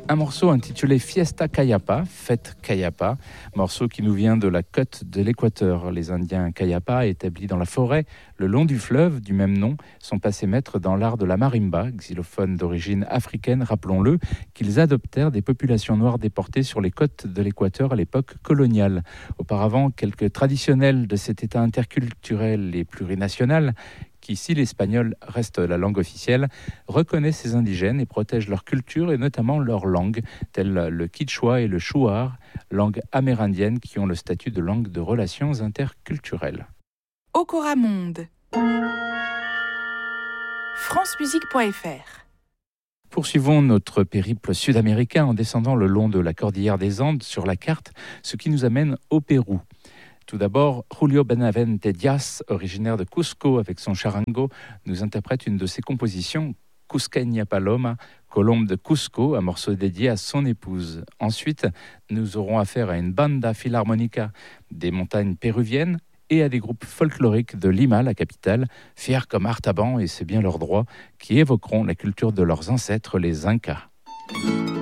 Un morceau intitulé Fiesta Cayapa, Fête Cayapa, morceau qui nous vient de la côte de l'Équateur. Les Indiens Cayapa, établis dans la forêt, le long du fleuve du même nom, sont passés maîtres dans l'art de la marimba, xylophone d'origine africaine, rappelons-le, qu'ils adoptèrent des populations noires déportées sur les côtes de l'Équateur à l'époque coloniale. Auparavant, quelques traditionnels de cet état interculturel et plurinational, qui, si l'espagnol reste la langue officielle, reconnaît ces indigènes et protège leur culture et notamment leur langue, telles le quichua et le shuar, langues amérindiennes qui ont le statut de langue de relations interculturelles. Okora Monde. francemusique.fr. Poursuivons notre périple sud-américain en descendant le long de la cordillère des Andes sur la carte, ce qui nous amène au Pérou. Tout d'abord, Julio Benavente Díaz, originaire de Cusco avec son charango, nous interprète une de ses compositions, Cusqueña Paloma, colombe de Cusco, un morceau dédié à son épouse. Ensuite, nous aurons affaire à une banda filarmonica des montagnes péruviennes et à des groupes folkloriques de Lima, la capitale, fiers comme Artaban, et c'est bien leur droit, qui évoqueront la culture de leurs ancêtres, les Incas.